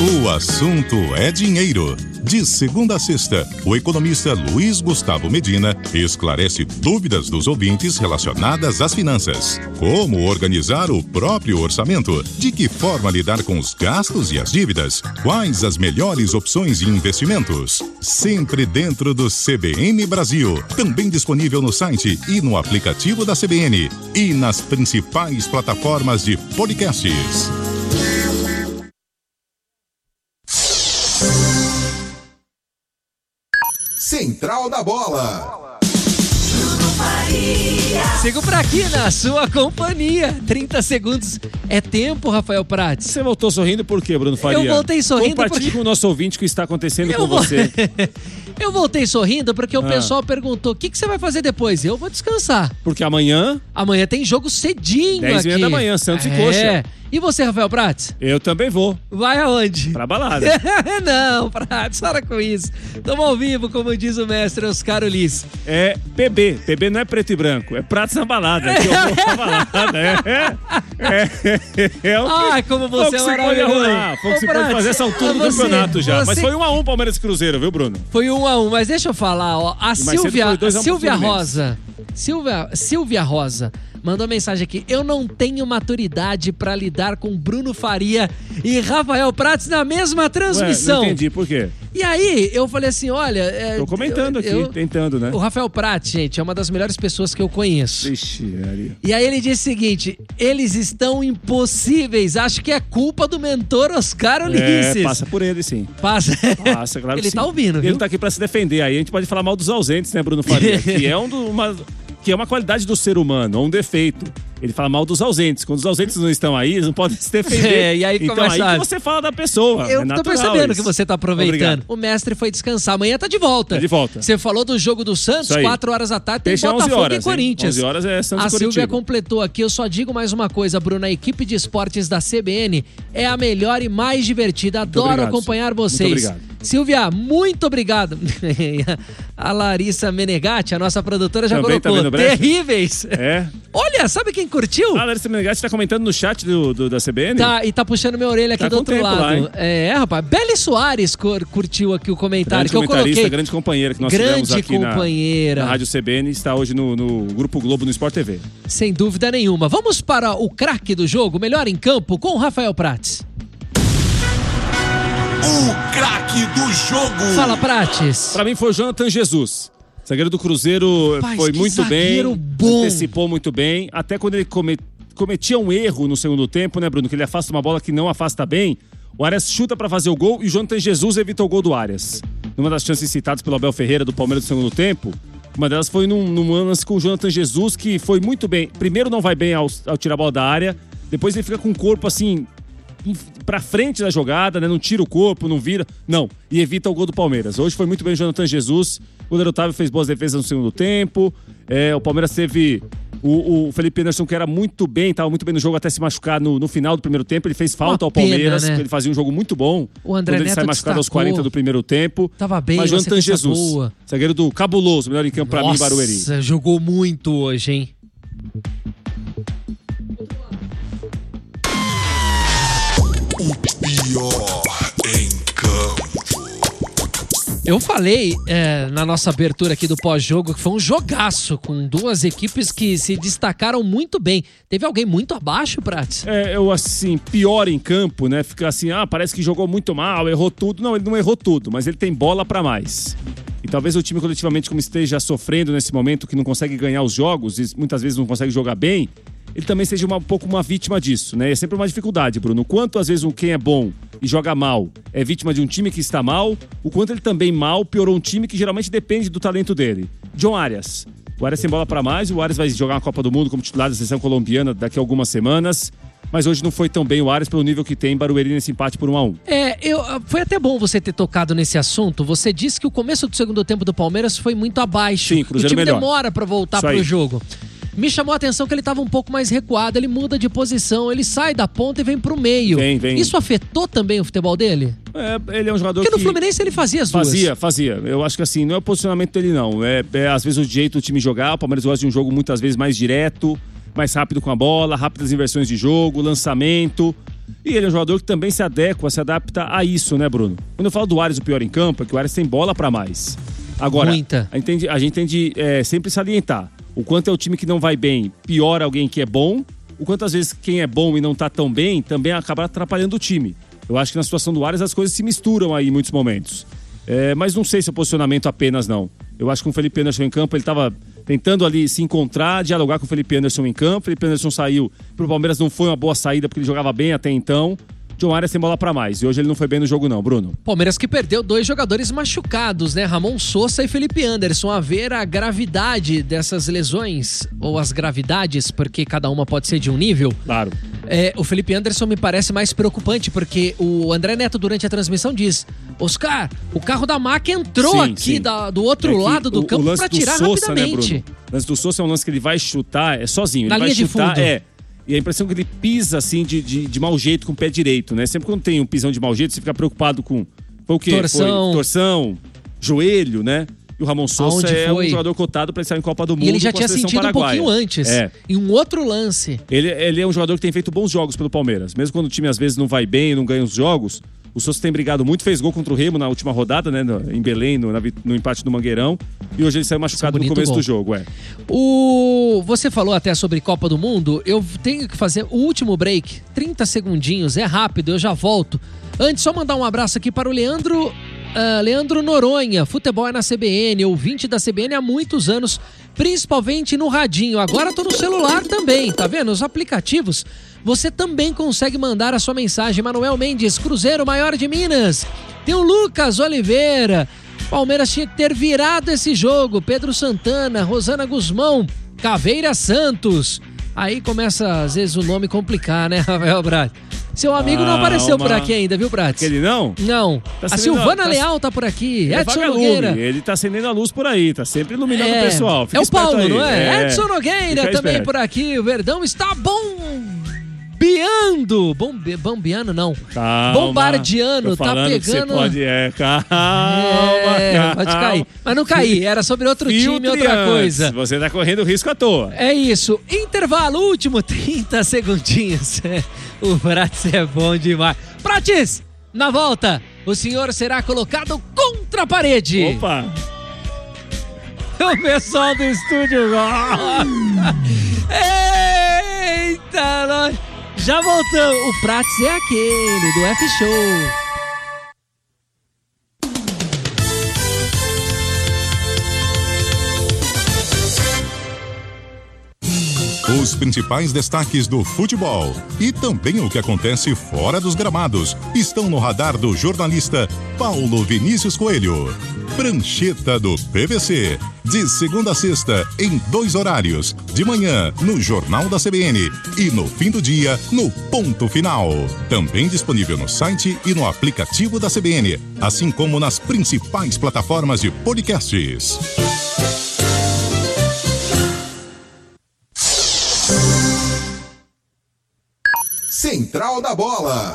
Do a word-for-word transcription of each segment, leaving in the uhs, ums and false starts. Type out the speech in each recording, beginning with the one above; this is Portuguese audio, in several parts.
O assunto é dinheiro. De segunda a sexta, o economista Luiz Gustavo Medina esclarece dúvidas dos ouvintes relacionadas às finanças. Como organizar o próprio orçamento? De que forma lidar com os gastos e as dívidas? Quais as melhores opções de investimentos? Sempre dentro do C B N Brasil. Também disponível no site e no aplicativo da C B N. E nas principais plataformas de podcasts. Central da Bola. Sigo por aqui na sua companhia. trinta segundos é tempo, Rafael Prates. Você voltou sorrindo por quê, Bruno Faria? Eu voltei sorrindo Compartilhe porque... com o nosso ouvinte o que está acontecendo eu com vou... você. Eu voltei sorrindo porque o ah. pessoal perguntou: o que, que você vai fazer depois? Eu vou descansar. Porque amanhã... Amanhã tem jogo cedinho dez aqui. e meia da manhã, Santos é. e Coxa. E você, Rafael Prates? Eu também vou. Vai aonde? Pra balada. Não, Prates, para com isso. Estamos ao vivo, como diz o mestre Oscar Ulisses. É P B. P B não é preto e branco, é Prates na balada. Que eu vou pra balada. É, é, é, é o que, Ai, como você é maravilhoso. Foi o que se pode fazer essa altura do você, campeonato já. Você... Mas foi um a um Palmeiras e Cruzeiro, viu, Bruno? Foi um a um, mas deixa eu falar, ó. A Silvia, a Silvia Rosa. Silvia, Silvia Rosa mandou mensagem aqui: eu não tenho maturidade pra lidar com Bruno Faria e Rafael Prates na mesma transmissão. Ué, não entendi, por quê? E aí, eu falei assim, olha... É, Tô comentando aqui, eu, tentando, né? O Rafael Prates, gente, é uma das melhores pessoas que eu conheço. Ixi, ali. E aí ele disse o seguinte: eles estão impossíveis, acho que é culpa do mentor Oscar Ulisses. É, passa por ele, sim. Passa. Passa, claro que ele sim. tá ouvindo, viu? Ele tá aqui pra se defender, aí a gente pode falar mal dos ausentes, né, Bruno Faria? Que é um do, uma... que é uma qualidade do ser humano, ou um defeito. Ele fala mal dos ausentes. Quando os ausentes não estão aí, eles não podem se defender. É, e aí então começa... aí que você fala da pessoa. Eu é tô percebendo isso. que você tá aproveitando. Obrigado. O mestre foi descansar. Amanhã tá de volta. Tá de volta. Você falou do jogo do Santos, quatro horas da tarde, tem Deixa Botafogo horas, e Corinthians. onze horas é Santos A e Curitiba. Silvia completou aqui. Eu só digo mais uma coisa, Bruno. A equipe de esportes da C B N é a melhor e mais divertida. Adoro obrigado, acompanhar vocês. Muito obrigado. Silvia, muito obrigado. A Larissa Menegatti, a nossa produtora, já Também colocou. Tá terríveis. É. Olha, sabe quem curtiu? A Larissa Menegatti tá comentando no chat do, do, da C B N? Tá, e tá puxando minha orelha aqui tá do outro lado. Lá, é, rapaz. Beli Soares cur, curtiu aqui o comentário grande que eu coloquei. Grande companheira que nós grande tivemos aqui companheira. Na, na Rádio C B N, está hoje no, no Grupo Globo, no Sport T V. Sem dúvida nenhuma. Vamos para o craque do jogo, melhor em campo, com o Rafael Prates. O craque do jogo. Fala, Prates. Pra mim foi o Jonathan Jesus. Zagueiro do Cruzeiro. Rapaz, foi muito bem. Bom. Antecipou muito bem. Até quando ele come, cometia um erro no segundo tempo, né, Bruno? Que ele afasta uma bola que não afasta bem. O Arias chuta pra fazer o gol e o Jonathan Jesus evita o gol do Arias. Numa das chances citadas pelo Abel Ferreira do Palmeiras no segundo tempo, uma delas foi num, num lance com o Jonathan Jesus, que foi muito bem. Primeiro não vai bem ao, ao tirar a bola da área. Depois ele fica com o corpo assim... pra frente da jogada, né? Não tira o corpo, não vira, não, e evita o gol do Palmeiras. Hoje foi muito bem o Jonathan Jesus, o goleiro Otávio fez boas defesas no segundo tempo, é, o Palmeiras teve o, o Felipe Anderson, que era muito bem, estava muito bem no jogo até se machucar no, no final do primeiro tempo, ele fez falta Uma ao Palmeiras, pena, né? Ele fazia um jogo muito bom, o André quando ele Neto sai machucado aos destacou. quarenta do primeiro tempo. Tava bem, mas Jonathan Jesus, boa. Zagueiro do cabuloso, melhor em campo pra mim, Barueri. Nossa, jogou muito hoje, hein? O pior em campo. Eu falei é, na nossa abertura aqui do pós-jogo que foi um jogaço com duas equipes que se destacaram muito bem. Teve alguém muito abaixo, Prates? É, eu assim, pior em campo, né? Fica assim, ah, parece que jogou muito mal, errou tudo. Não, ele não errou tudo, mas ele tem bola pra mais. E talvez o time coletivamente, como esteja sofrendo nesse momento, que não consegue ganhar os jogos e muitas vezes não consegue jogar bem, ele também seja uma, um pouco uma vítima disso, né? É sempre uma dificuldade, Bruno. O quanto às vezes um quem é bom e joga mal é vítima de um time que está mal, o quanto ele também mal piorou um time que geralmente depende do talento dele. John Arias. O Arias tem bola para mais, o Arias vai jogar uma Copa do Mundo como titular da seleção colombiana daqui a algumas semanas. Mas hoje não foi tão bem o Arias pelo nível que tem em Barueri nesse empate por um a um. É, eu, foi até bom você ter tocado nesse assunto. Você disse que o começo do segundo tempo do Palmeiras foi muito abaixo. Sim, Cruzeiro o time melhor. demora pra voltar Isso pro aí. jogo. Me chamou a atenção que ele estava um pouco mais recuado, ele muda de posição, ele sai da ponta e vem pro meio. Vem, vem. Isso afetou também o futebol dele? É, ele é um jogador Porque que... no Fluminense ele fazia as duas. Fazia, fazia. Eu acho que assim, não é o posicionamento dele não. É, é às vezes o jeito do time jogar, o Palmeiras gosta de um jogo muitas vezes mais direto, mais rápido com a bola, rápidas inversões de jogo, lançamento. E ele é um jogador que também se adequa, se adapta a isso, né, Bruno? Quando eu falo do Ares, o pior em campo, é que o Ares tem bola pra mais. Agora, Muita. a gente, a gente tem de é, sempre salientar o quanto é o time que não vai bem, piora alguém que é bom, o quanto às vezes quem é bom e não tá tão bem também acaba atrapalhando o time. Eu acho que na situação do Ares as coisas se misturam aí em muitos momentos. É, mas não sei se é posicionamento apenas, não. Eu acho que com o Felipe Anderson em campo, ele estava tentando ali se encontrar, dialogar com o Felipe Anderson em campo. O Felipe Anderson saiu pro Palmeiras, não foi uma boa saída porque ele jogava bem até então. John Arias tem bola pra mais. E hoje ele não foi bem no jogo não, Bruno. Palmeiras que perdeu dois jogadores machucados, né? Ramon Sosa e Felipe Anderson. A ver a gravidade dessas lesões, ou as gravidades, porque cada uma pode ser de um nível. Claro. É, o Felipe Anderson me parece mais preocupante, porque o André Neto, durante a transmissão, diz: Oscar, o carro da M A C entrou Sim, aqui sim. Da, do outro É que lado do o- campo o lance pra do tirar Sosa, rapidamente. Né, Bruno? O lance do Sosa é um lance que ele vai chutar, é sozinho. Na ele linha vai de chutar, fundo. é. E a impressão que ele pisa assim de, de, de mau jeito com o pé direito, né? Sempre quando tem um pisão de mau jeito, você fica preocupado com. Foi o quê? Torção. Foi torção, joelho, né? E o Ramon Sosa Aonde é foi? um jogador cotado para estar em Copa do Mundo. E ele já com a tinha seleção sentido um paraguaia. pouquinho antes, É. em um outro lance. Ele, ele é um jogador que tem feito bons jogos pelo Palmeiras. Mesmo quando o time às vezes não vai bem, não ganha os jogos. O Sosa tem brigado muito, fez gol contra o Remo na última rodada, né? no- Em Belém, no, na vi- no empate do Mangueirão. E hoje ele saiu machucado no bonito começo gol. do jogo, é. O... Você falou até sobre Copa do Mundo. Eu tenho que fazer o último break. trinta segundinhos, é rápido, eu já volto. Antes, só mandar um abraço aqui para o Leandro... ah, Leandro Noronha, futebol é na C B N, ouvinte da C B N há muitos anos, principalmente no radinho. Agora tô no celular também, tá vendo? Os aplicativos. Você também consegue mandar a sua mensagem. Manuel Mendes, Cruzeiro Maior de Minas. Tem o Lucas Oliveira. Palmeiras tinha que ter virado esse jogo. Pedro Santana, Rosana Guzmão, Caveira Santos. Aí começa, às vezes, o nome complicar, né, Rafael Brat? Seu amigo não apareceu por aqui ainda, viu, Brat? Ele não? Não. Tá a acendendo- Silvana tá- Leal tá por aqui. Ele é Edson vagalume, Nogueira. ele tá acendendo a luz por aí, tá sempre iluminando É, o pessoal. Fica é o esperto Paulo, aí. não é? É. Edson Nogueira Fica também esperto. por aqui. O Verdão está bombeando. Bombe, bombeando, não. Calma. Bombardeando, Tô tá falando que pegando. você pode, é, calma, É, calma. pode cair. Mas não caí, era sobre outro time, Filtre outra antes, coisa. Você tá correndo risco à toa. É isso. Intervalo, último trinta segundinhos. O Prates é bom demais. Prates, na volta, o senhor será colocado contra a parede. Opa! O pessoal do estúdio gosta. Eita, nós. Já voltamos. O Prates é aquele do F-Show. Os principais destaques do futebol e também o que acontece fora dos gramados estão no radar do jornalista Paulo Vinícius Coelho. Prancheta do P V C, de segunda a sexta, em dois horários, de manhã no Jornal da C B N e no fim do dia no Ponto Final. Também disponível no site e no aplicativo da C B N, assim como nas principais plataformas de podcasts. Central da Bola.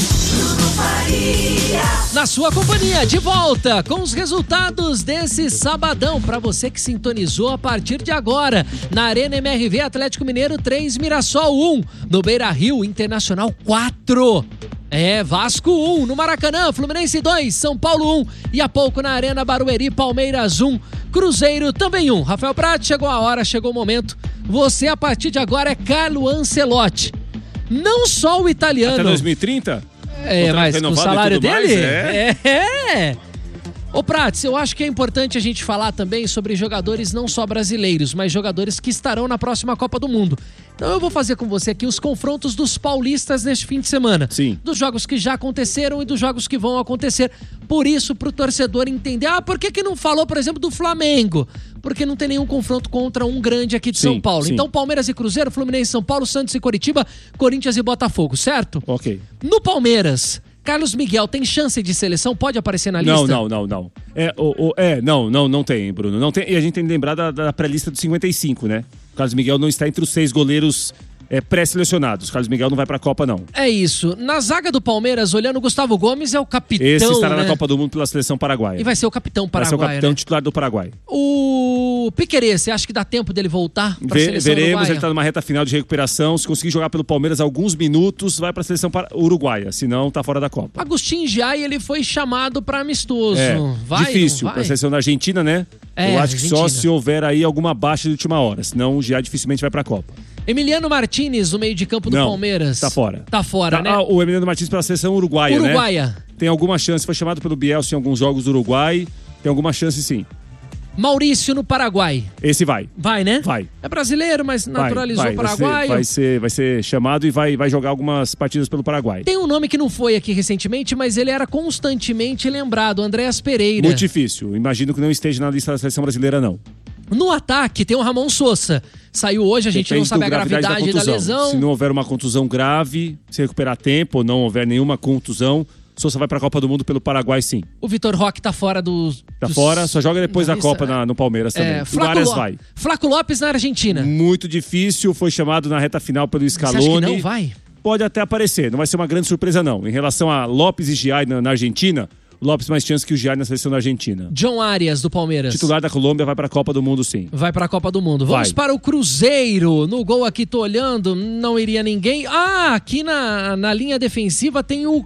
Na sua companhia, de volta com os resultados desse sabadão. Para você que sintonizou a partir de agora. Na Arena M R V, Atlético Mineiro três, Mirassol um. No Beira-Rio, Internacional quatro. É, Vasco um. No Maracanã, Fluminense dois, São Paulo um. E há pouco na Arena Barueri, Palmeiras um. Cruzeiro também um. Rafael Prat, chegou a hora, chegou o momento. Você, a partir de agora, é Carlo Ancelotti. Não só o italiano... Até dois mil e trinta? É, Contrato mas com o renovado e salário tudo mais, dele? é. É. é. Ô Prates, eu acho que é importante a gente falar também sobre jogadores não só brasileiros, mas jogadores que estarão na próxima Copa do Mundo. Então eu vou fazer com você aqui os confrontos dos paulistas neste fim de semana. Sim. Dos jogos que já aconteceram e dos jogos que vão acontecer. Por isso, pro torcedor entender, ah, por que que não falou, por exemplo, do Flamengo? Porque não tem nenhum confronto contra um grande aqui de Sim, São Paulo. sim. Então Palmeiras e Cruzeiro, Fluminense e São Paulo, Santos e Coritiba, Corinthians e Botafogo, certo? Ok. No Palmeiras, Carlos Miguel tem chance de seleção? Pode aparecer na lista? Não, não, não, não. É, o, o- é, não, não, não tem, Bruno. Não tem, e a gente tem que lembrar da, da pré-lista dos cinquenta e cinco, né? O Carlos Miguel não está entre os seis goleiros é, pré-selecionados. O Carlos Miguel não vai pra Copa, não. É isso. Na zaga do Palmeiras, olhando o Gustavo Gomes, é o capitão, Esse estará né? na Copa do Mundo pela seleção paraguaia. E vai ser o capitão Vai ser paraguaio, o capitão né? titular do Paraguai. O o Piquerez, você acha que dá tempo dele voltar para a seleção Veremos, uruguaia? ele está numa reta final de recuperação. Se conseguir jogar pelo Palmeiras alguns minutos, vai para a seleção uruguaia. Se não, tá fora da Copa. Agustin Giai, ele foi chamado para amistoso. É, vai, difícil para a seleção da Argentina, né? É, Eu acho que só Argentina. se houver aí alguma baixa de última hora. Senão o Giai dificilmente vai para a Copa. Emiliano Martinez, no meio de campo do Não, Palmeiras. tá fora. Tá fora, Tá, né? ah, o Emiliano Martins pela seleção uruguaia, Uruguaia. né? Tem alguma chance. Foi chamado pelo Bielsa em alguns jogos do Uruguai. Tem alguma chance, sim. Maurício no Paraguai. Esse vai. Vai, né? Vai. É brasileiro, mas naturalizou vai, vai. paraguaio. Vai ser, vai, ser, vai ser chamado e vai, vai jogar algumas partidas pelo Paraguai. Tem um nome que não foi aqui recentemente, mas ele era constantemente lembrado, Andréas Pereira. Muito difícil. Imagino que não esteja na lista da seleção brasileira, não. No ataque tem o Ramon Sosa. Saiu hoje, a gente Depende não sabe do a gravidade da, da, da lesão. Se não houver uma contusão grave, se recuperar a tempo ou não houver nenhuma contusão, Sosa vai para a Copa do Mundo pelo Paraguai, sim. O Vitor Roque tá fora do... Tá dos... fora, só joga depois da, da Copa lista, na, no Palmeiras também. É, o Flaco, Arias Lo... vai. Flaco Lopes na Argentina. Muito difícil, foi chamado na reta final pelo Scaloni. Você acha que não vai? Pode até aparecer, não vai ser uma grande surpresa, não. Em relação a Lopes e Giai na, na Argentina, o Lopes mais chance que o Giai na seleção da Argentina. John Arias, do Palmeiras. Titular da Colômbia, vai para a Copa do Mundo, sim. Vai para a Copa do Mundo. Vamos Vai. para o Cruzeiro. No gol aqui, tô olhando, não iria ninguém. Ah, aqui na, na linha defensiva tem o,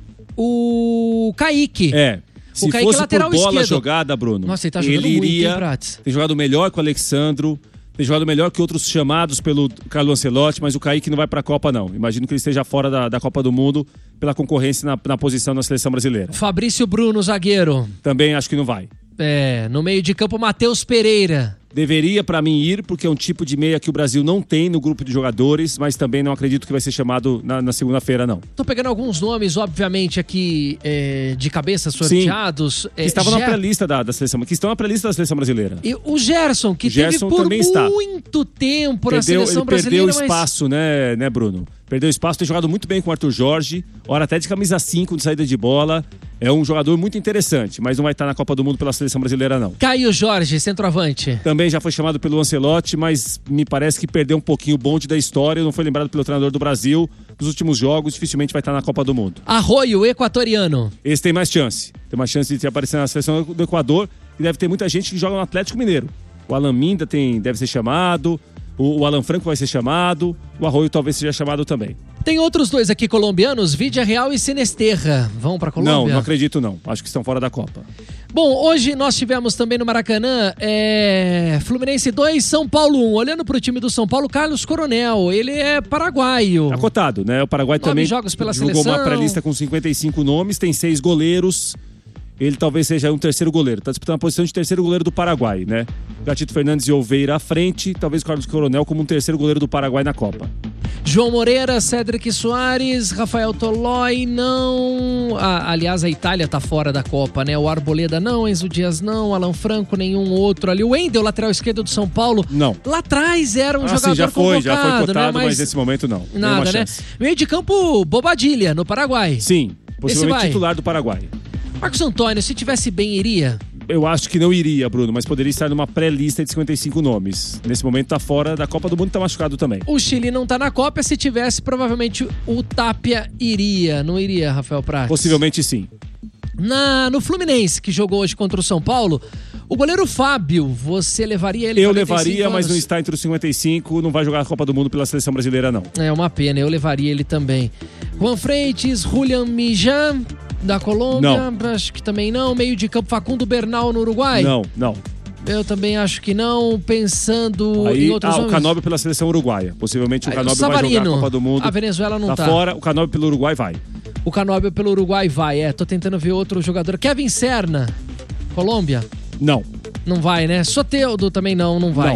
o Kaique. É. Se Kaique fosse é lateral por bola esquerdo. jogada, Bruno, Nossa, ele tá jogando ele muito, iria hein, Prats? ter jogado melhor que o Alexandro, ter jogado melhor que outros chamados pelo Carlo Ancelotti, mas o Kaique não vai para a Copa, não. Imagino que ele esteja fora da, da Copa do Mundo pela concorrência na, na posição na seleção brasileira. Fabrício Bruno, zagueiro. Também acho que não vai. É, no meio de campo, Matheus Pereira. Deveria, para mim, ir, porque é um tipo de meia que o Brasil não tem no grupo de jogadores, mas também não acredito que vai ser chamado na, na segunda-feira, não. Tô pegando alguns nomes, obviamente, aqui é, de cabeça sorteados. Que estavam é, na pré-lista da, da seleção, que estão na pré-lista da seleção brasileira. E o Gerson, que O Gerson teve por também está. muito tempo na Perdeu, seleção ele brasileira, perdeu mas... espaço, né, né, Bruno? Perdeu espaço, tem jogado muito bem com o Arthur Jorge, hora até de camisa cinco de saída de bola. É um jogador muito interessante, mas não vai estar na Copa do Mundo pela seleção brasileira, não. Caio Jorge, centroavante. Também já foi chamado pelo Ancelotti, mas me parece que perdeu um pouquinho o bonde da história, não foi lembrado pelo treinador do Brasil. Nos últimos jogos, dificilmente vai estar na Copa do Mundo. Arroio, equatoriano. Esse tem mais chance. Tem mais chance de aparecer na seleção do Equador, e deve ter muita gente que joga no Atlético Mineiro. O Alan Minda tem, deve ser chamado, o, o Alan Franco vai ser chamado, o Arroio talvez seja chamado também. Tem outros dois aqui colombianos, Vidia Real e Sinesterra. Vão pra Colômbia? Não, não acredito não. Acho que estão fora da Copa. Bom, hoje nós tivemos também no Maracanã é... Fluminense dois, São Paulo um. Olhando pro time do São Paulo, Carlos Coronel, ele é paraguaio. Tá cotado, né? O Paraguai Nove também jogos pela jogou seleção. uma pré-lista com cinquenta e cinco nomes, tem seis goleiros. Ele talvez seja um terceiro goleiro. Tá disputando a posição de terceiro goleiro do Paraguai, né? Gatito Fernandes e Oliveira à frente, talvez o Carlos Coronel como um terceiro goleiro do Paraguai na Copa. João Moreira, Cédric Soares, Rafael Tolói, não... Ah, aliás, a Itália tá fora da Copa, né? O Arboleda não, Enzo Dias não, Alan Franco, nenhum outro ali. O Wendel, lateral esquerdo do São Paulo. Não. Lá atrás era um ah, jogador sim, já foi, convocado, já foi cotado, né? mas... mas nesse momento não. Nada, né? Chance. Meio de campo, Bobadilha, no Paraguai. Sim, possivelmente vai. titular do Paraguai. Marcos Antônio, se tivesse bem, iria? Eu acho que não iria, Bruno, mas poderia estar numa pré-lista de cinquenta e cinco nomes. Nesse momento tá fora da Copa do Mundo e tá machucado também. O Chile não tá na Copa, se tivesse, provavelmente o Tapia iria. Não iria, Rafael Prats? Possivelmente sim. Na, no Fluminense, que jogou hoje contra o São Paulo, o goleiro Fábio, você levaria ele? Eu quarenta e cinco levaria, anos? mas não está entre os cinquenta e cinco, não vai jogar a Copa do Mundo pela seleção brasileira, não. É uma pena, eu levaria ele também. Juan Freitas, Julian Mijan, da Colômbia, Não. acho que também não. Meio de campo, Facundo Bernal no Uruguai? Não, não. Eu também acho que não, pensando Aí, em outros ah, o nomes. Canóbio pela seleção uruguaia. Possivelmente o Aí, Canóbio o vai jogar a Savarino. Copa do Mundo. A Venezuela não tá. tá. fora, o Canóbio pelo Uruguai vai. O Canóbio pelo Uruguai vai, é. Tô tentando ver outro jogador. Kevin Serna, Colômbia? Não. Não vai, né? Soteldo também não, não vai. Não.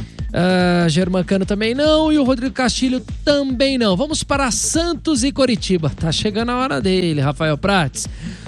Uh, Germancano também não. E o Rodrigo Castilho também não. Vamos para Santos e Coritiba. Tá chegando a hora dele, Rafael Prats.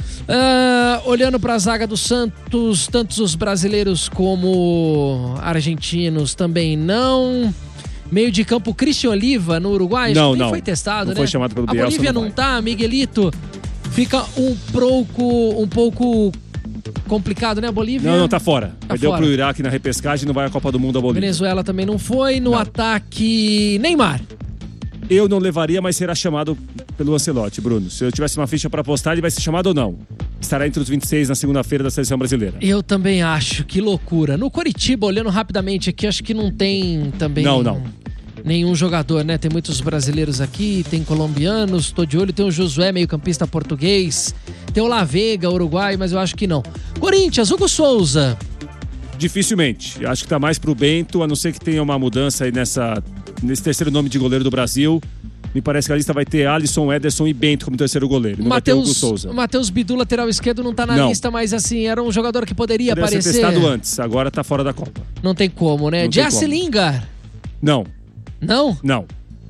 Uh, olhando para a zaga do Santos, tantos os brasileiros como argentinos também não. Meio de campo, Christian Oliva no Uruguai. Não, acho que nem não. foi testado, não né? foi chamado pelo A Bielsa, Bolívia não não, vai. tá, Miguelito. Fica um pouco, um pouco complicado, né, a Bolívia? Não, não, tá fora. Tá Perdeu fora. pro Iraque na repescagem e não vai à Copa do Mundo a Bolívia. Venezuela também não foi. No Não. ataque, Neymar. Eu não levaria, mas será chamado pelo Ancelotti, Bruno. Se eu tivesse uma ficha pra apostar, ele vai ser chamado ou não. estará entre os vinte e seis na segunda-feira da Seleção Brasileira. Eu também acho, que loucura. No Coritiba, olhando rapidamente aqui, acho que não tem também... Não, não. Nenhum jogador, né? Tem muitos brasileiros aqui, tem colombianos, tô de olho, tem o Josué, meio-campista português, tem o La Vega, Uruguai, mas eu acho que não. Corinthians, Hugo Souza. Dificilmente. Acho que tá mais pro Bento, a não ser que tenha uma mudança aí nessa, nesse terceiro nome de goleiro do Brasil. Me parece que a lista vai ter Alisson, Ederson e Bento como terceiro goleiro. Não Mateus, vai ter Hugo Souza. O Matheus Bidu, lateral esquerdo, não tá na não. lista, mas assim, era um jogador que poderia, poderia aparecer. Ser testado antes, agora tá fora da Copa. Não tem como, né? Jesse Lingard. Não. Não? Não.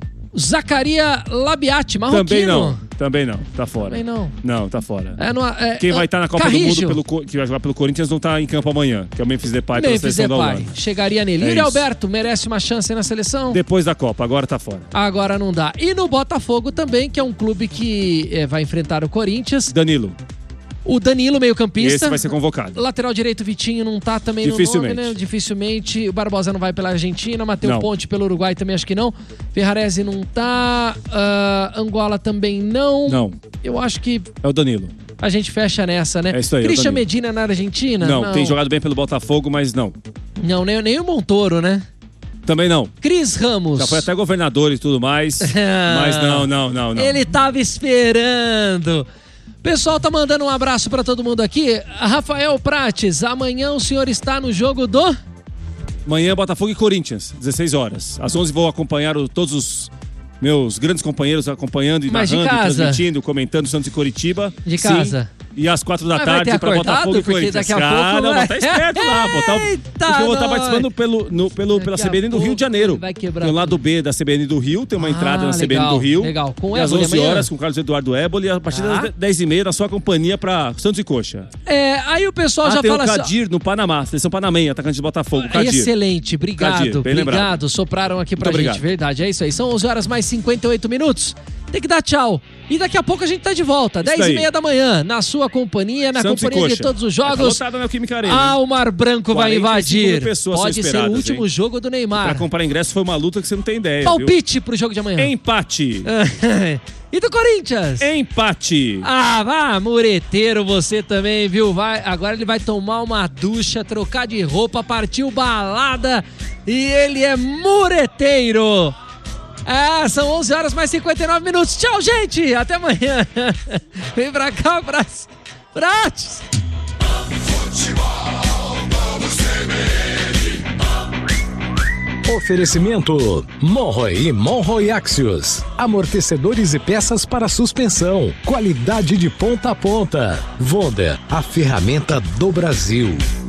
Zacaria Labiati, marroquino. Também não, também não, tá fora. Também não. Não, tá fora. É, não é, Quem vai estar tá na Copa Carrijo. do Mundo, pelo, que vai jogar pelo Corinthians, não tá em campo amanhã, que é o Memphis Depay pela Memphis seleção Depay. da Holanda. Chegaria nele. É Yuri isso. Alberto, merece uma chance na seleção? Depois da Copa, agora tá fora. Agora não dá. E no Botafogo também, que é um clube que é, vai enfrentar o Corinthians. Danilo. O Danilo, meio-campista. Esse vai ser convocado. Lateral direito, Vitinho, não tá também Dificilmente. no nome, né? Dificilmente. O Barbosa não vai pela Argentina. Mateus Ponte pelo Uruguai também acho que não. Ferrarese não tá. Uh, Angola também não. Não. Eu acho que... É o Danilo. A gente fecha nessa, né? É isso aí. Christian Medina na Argentina? Não, não, tem jogado bem pelo Botafogo, mas não. Não, nem, nem o Montoro, né? Também não. Cris Ramos. Já foi até governador e tudo mais. Mas não, não, não, não. Ele tava esperando. Pessoal, tá mandando um abraço pra todo mundo aqui. Rafael Prates, amanhã o senhor está no jogo do... Amanhã, Botafogo e Corinthians, dezesseis horas. Às onze vou acompanhar o, todos os meus grandes companheiros acompanhando e Mas narrando, de casa. transmitindo, comentando Santos e Coritiba. De casa. Sim. E às quatro da Mas tarde para Botafogo e porque Corinthians. daqui a ah, pouco não, vai... botar esperto lá. Botar o... Eita, porque eu vou estar nós. participando pelo, no, pelo, pela Daqui C B N do a Rio de Janeiro. vai quebrar Tem o lado B da C B N do Rio, tem uma Ah, entrada na C B N legal, do Rio. legal. Com o e às Éboli onze amanhã? horas com o Carlos Eduardo Éboli. E a partir Tá. das dez e meia na sua companhia para Santos e Coxa. É, aí o pessoal Ah, já tem fala o Kadir no Panamá, seleção panamenha, atacante de Botafogo. Kadir. Excelente, obrigado, Kadir, bem obrigado. lembrado. Sopraram aqui pra Muito gente, obrigado. verdade, é isso aí. São onze horas mais cinquenta e oito minutos. Tem que dar tchau. E daqui a pouco a gente tá de volta, dez e meia da manhã, na sua companhia, na Santos companhia de todos os jogos. Tá lotada na Química Arena, Ah, hein? o Mar Branco vai invadir. pessoas são Pode ser o esperadas, último hein? jogo do Pra Neymar. comprar ingresso foi uma luta que você não tem ideia. Palpite pro jogo de amanhã. Viu? Empate. E do Corinthians? Empate. Ah, vá, mureteiro você também, viu? Vai, agora ele vai tomar uma ducha, trocar de roupa, partiu balada e ele é mureteiro. É, são onze horas mais cinquenta e nove minutos. Tchau, gente. Até amanhã. Vem pra cá, Prates. Prates. Oferecimento Monroe e Monroe Axios. Amortecedores e peças para suspensão. Qualidade de ponta a ponta. Wonder, a ferramenta do Brasil.